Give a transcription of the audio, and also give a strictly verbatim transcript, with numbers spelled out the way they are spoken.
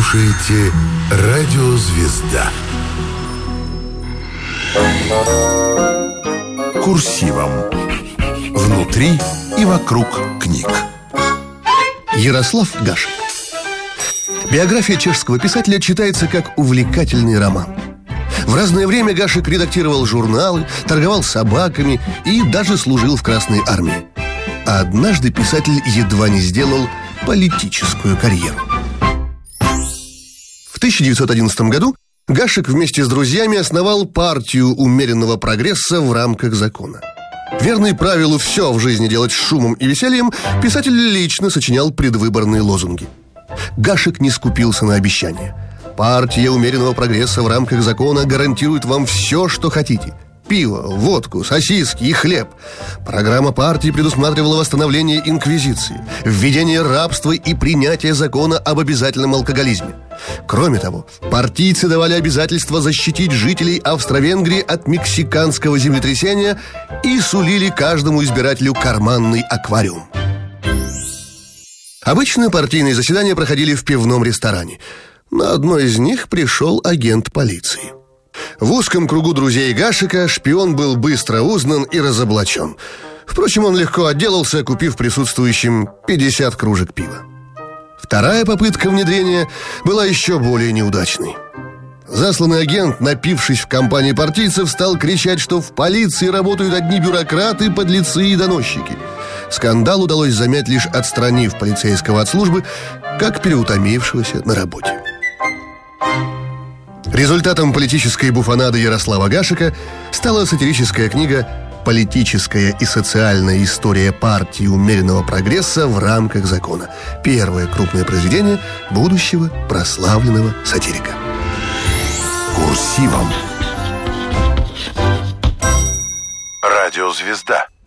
слушаете «Радио Звезда». Курсивом. Внутри и вокруг книг. Ярослав Гашек. Биография чешского писателя читается как увлекательный роман. В разное время Гашек редактировал журналы, торговал собаками и даже служил в Красной армии. А однажды писатель едва не сделал политическую карьеру. В тысяча девятьсот одиннадцатом году Гашек вместе с друзьями основал партию умеренного прогресса в рамках закона. Верный правилу «все в жизни делать с шумом и весельем», писатель лично сочинял предвыборные лозунги. Гашек не скупился на обещания. Партия умеренного прогресса в рамках закона гарантирует вам все, что хотите. Пиво, водку, сосиски и хлеб. Программа партии предусматривала восстановление инквизиции, введение рабства и принятие закона об обязательном алкоголизме. Кроме того, партийцы давали обязательство защитить жителей Австро-Венгрии от мексиканского землетрясения и сулили каждому избирателю карманный аквариум. Обычно партийные заседания проходили в пивном ресторане. На одно из них пришел агент полиции. В узком кругу друзей Гашека шпион был быстро узнан и разоблачен. Впрочем, он легко отделался, купив присутствующим пятьдесят кружек пива. Вторая попытка внедрения была еще более неудачной. Засланный агент, напившись в компании партийцев, стал кричать, что в полиции работают одни бюрократы, подлецы и доносчики. Скандал удалось замять, лишь отстранив полицейского от службы, как переутомившегося на работе. Результатом политической буфонады Ярослава Гашека стала сатирическая книга «Политическая и социальная история партии умеренного прогресса в рамках закона». Первое крупное произведение будущего прославленного сатирика. Курсивом. Радио Звезда.